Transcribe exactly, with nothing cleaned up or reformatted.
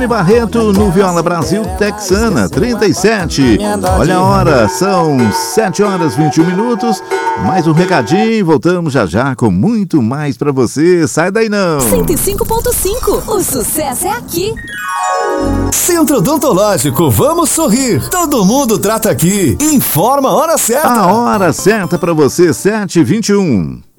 Barreto no Viola Brasil Texana trinta e sete. Olha a hora, são sete horas e vinte e um minutos. Mais um recadinho, voltamos já já com muito mais pra você. Sai daí não. cento e cinco ponto cinco, o sucesso é aqui. Centro Odontológico, vamos sorrir. Todo mundo trata aqui. Informa a hora certa. A hora certa pra você, sete e vinte e um.